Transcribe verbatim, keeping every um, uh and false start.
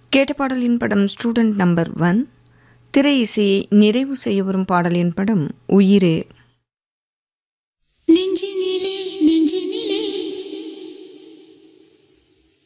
கேட்ட பாடலின் படம் ஸ்டூடெண்ட் நம்பர் ஒன். திரை இசையை நிறைவு செய்ய வரும் பாடலின் படம் உயிரே.